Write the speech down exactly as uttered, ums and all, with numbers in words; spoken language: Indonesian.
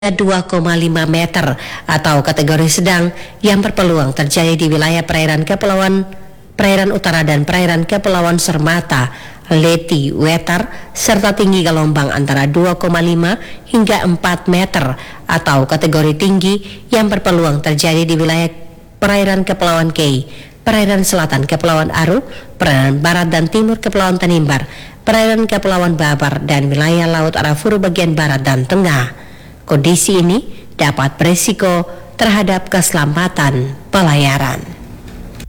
dua koma lima meter atau kategori sedang yang berpeluang terjadi di wilayah perairan Kepulauan Perairan Utara dan perairan Kepulauan Sarmata, Leti, Wetar, serta tinggi gelombang antara dua koma lima hingga empat meter atau kategori tinggi yang berpeluang terjadi di wilayah perairan Kepulauan Kei, perairan selatan Kepulauan Aru, perairan barat dan timur Kepulauan Tanimbar, perairan Kepulauan Babar, dan wilayah Laut Arafuru bagian barat dan tengah. Kondisi ini dapat berisiko terhadap keselamatan pelayaran.